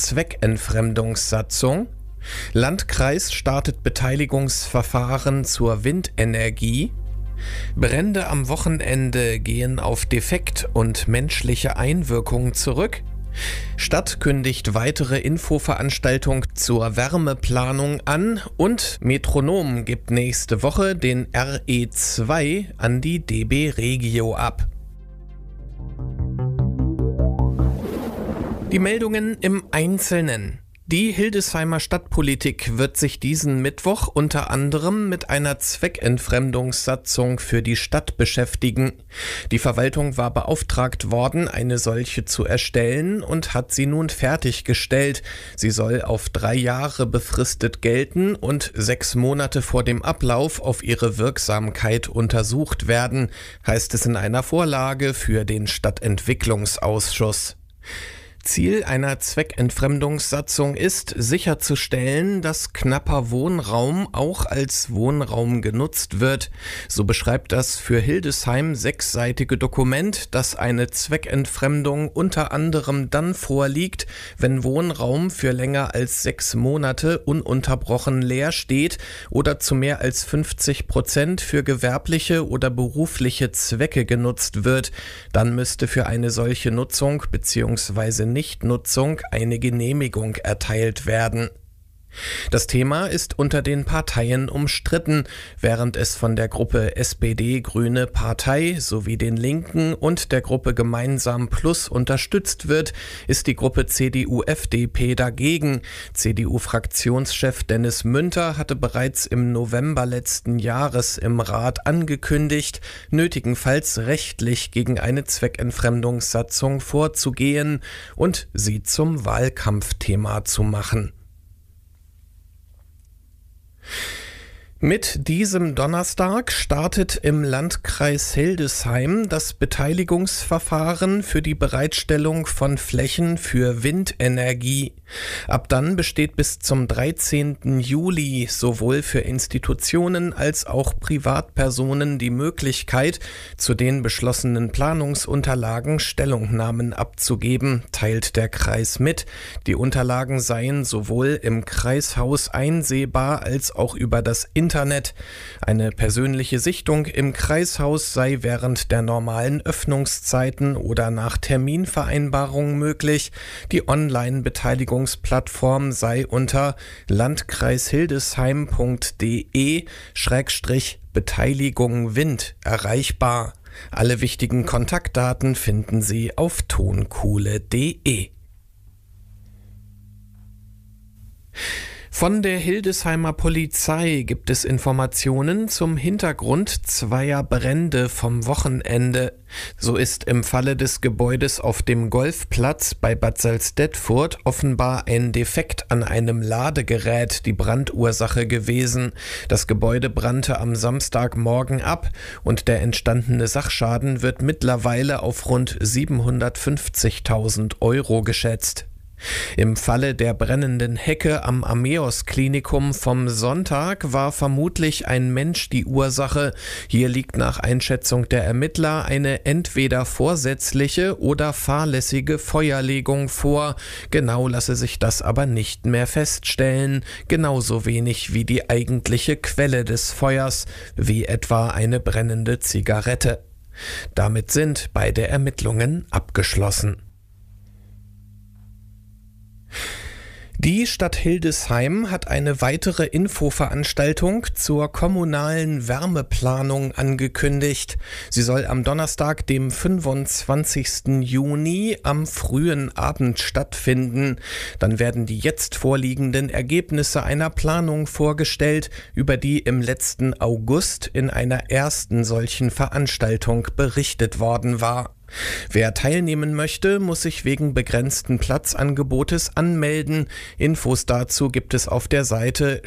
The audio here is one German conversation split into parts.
Zweckentfremdungssatzung. Landkreis startet Beteiligungsverfahren zur Windenergie. Brände am Wochenende gehen auf Defekt und menschliche Einwirkung zurück. Stadt kündigt weitere Infoveranstaltung zur Wärmeplanung an und Metronom gibt nächste Woche den RE2 an die DB Regio ab. Die Meldungen im Einzelnen. Die Hildesheimer Stadtpolitik wird sich diesen Mittwoch unter anderem mit einer Zweckentfremdungssatzung für die Stadt beschäftigen. Die Verwaltung war beauftragt worden, eine solche zu erstellen und hat sie nun fertiggestellt. Sie soll auf 3 Jahre befristet gelten und 6 Monate vor dem Ablauf auf ihre Wirksamkeit untersucht werden, heißt es in einer Vorlage für den Stadtentwicklungsausschuss. Ziel einer Zweckentfremdungssatzung ist, sicherzustellen, dass knapper Wohnraum auch als Wohnraum genutzt wird. So beschreibt das für Hildesheim 6-seitige Dokument, dass eine Zweckentfremdung unter anderem dann vorliegt, wenn Wohnraum für länger als 6 Monate ununterbrochen leer steht oder zu mehr als 50% für gewerbliche oder berufliche Zwecke genutzt wird. Dann müsste für eine solche Nutzung bzw. Nichtnutzung eine Genehmigung erteilt werden. Das Thema ist unter den Parteien umstritten. Während es von der Gruppe SPD Grüne Partei sowie den Linken und der Gruppe Gemeinsam Plus unterstützt wird, ist die Gruppe CDU-FDP dagegen. CDU-Fraktionschef Dennis Münter hatte bereits im November letzten Jahres im Rat angekündigt, nötigenfalls rechtlich gegen eine Zweckentfremdungssatzung vorzugehen und sie zum Wahlkampfthema zu machen. Mit diesem Donnerstag startet im Landkreis Hildesheim das Beteiligungsverfahren für die Bereitstellung von Flächen für Windenergie. Ab dann besteht bis zum 13. Juli sowohl für Institutionen als auch Privatpersonen die Möglichkeit, zu den beschlossenen Planungsunterlagen Stellungnahmen abzugeben, teilt der Kreis mit. Die Unterlagen seien sowohl im Kreishaus einsehbar als auch über das Internet. Eine persönliche Sichtung im Kreishaus sei während der normalen Öffnungszeiten oder nach Terminvereinbarung möglich. Die Online-Beteiligungsplattform sei unter landkreishildesheim.de/Beteiligung Wind erreichbar. Alle wichtigen Kontaktdaten finden Sie auf tonkuhle.de. Von der Hildesheimer Polizei gibt es Informationen zum Hintergrund 2 Brände vom Wochenende. So ist im Falle des Gebäudes auf dem Golfplatz bei Bad Salzdetfurt offenbar ein Defekt an einem Ladegerät die Brandursache gewesen. Das Gebäude brannte am Samstagmorgen ab und der entstandene Sachschaden wird mittlerweile auf rund 750.000 Euro geschätzt. Im Falle der brennenden Hecke am Ameos-Klinikum vom Sonntag war vermutlich ein Mensch die Ursache. Hier liegt nach Einschätzung der Ermittler eine entweder vorsätzliche oder fahrlässige Feuerlegung vor. Genau lasse sich das aber nicht mehr feststellen, genauso wenig wie die eigentliche Quelle des Feuers, wie etwa eine brennende Zigarette. Damit sind beide Ermittlungen abgeschlossen. Die Stadt Hildesheim hat eine weitere Infoveranstaltung zur kommunalen Wärmeplanung angekündigt. Sie soll am Donnerstag, dem 25. Juni, am frühen Abend stattfinden. Dann werden die jetzt vorliegenden Ergebnisse einer Planung vorgestellt, über die im letzten August in einer ersten solchen Veranstaltung berichtet worden war. Wer teilnehmen möchte, muss sich wegen begrenzten Platzangebotes anmelden. Infos dazu gibt es auf der Seite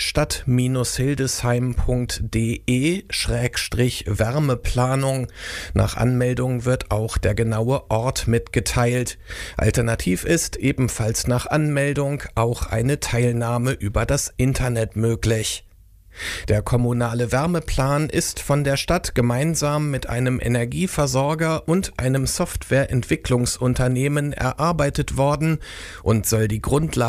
stadt-hildesheim.de/Wärmeplanung. Nach Anmeldung wird auch der genaue Ort mitgeteilt. Alternativ ist ebenfalls nach Anmeldung auch eine Teilnahme über das Internet möglich. Der kommunale Wärmeplan ist von der Stadt gemeinsam mit einem Energieversorger und einem Softwareentwicklungsunternehmen erarbeitet worden und soll die Grundlage